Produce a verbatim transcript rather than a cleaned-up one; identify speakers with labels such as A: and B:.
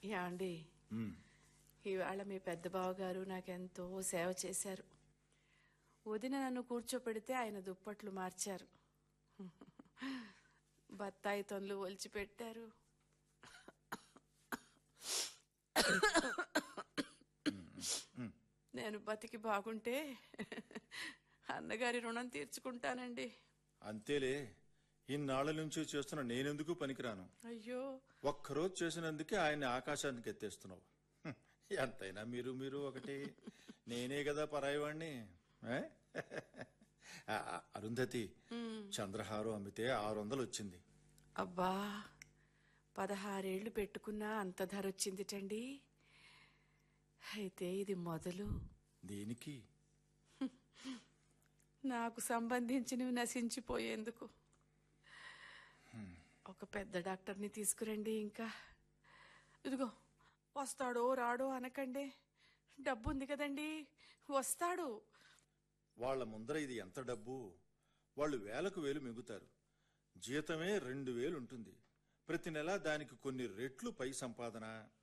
A: యాండి
B: ఉమ్,
A: ఇవాళ మీ పెద్ద బావగారు నాకెంతో సేవ చేశారు. వదిన నన్ను కూర్చోపెడితే ఆయన దుప్పట్లు మార్చారు. బత్తాయి తొనలు ఒలిచి పెట్టారు. నేను బతికి బాగుంటే అన్నగారి రుణం తీర్చుకుంటానండి.
B: అంతేలే. ఇన్నాళ్ల నుంచి చేస్తున్న నేనెందుకు పనికిరాను.
A: అయ్యో,
B: ఒక్కరోజు చేసినందుకే ఆయన్ని ఆకాశానికి ఎత్తేస్తున్నావు. హ్మ్, ఎంతైనా మీరు మీరు ఒకటి. నేనే కదా పరాయివాణ్ణి. ఏ? ఆ, అరుంధతి, చంద్రహారం అమ్మితే ఆరు వందలు వచ్చింది.
A: అబ్బా, పదహారేళ్లు పెట్టుకున్నా అంత ధర వచ్చిందిటండి. అయితే ఇది మొదలు.
B: దేనికి?
A: నాకు సంబంధించినవి నశించిపోయేందుకు. ఒక పెద్ద డాక్టర్ని తీసుకురండి. ఇంకా ఇదిగో, వస్తాడో రాడో అనకండి. డబ్బు ఉంది కదండి, వస్తాడు.
B: వాళ్ల ముందర ఇది ఎంత డబ్బు? వాళ్ళు వేలకు వేలు మిగుతారు. జీతమే రెండు వేలు ఉంటుంది. ప్రతి నెల దానికి కొన్ని రెట్లు పై సంపాదన.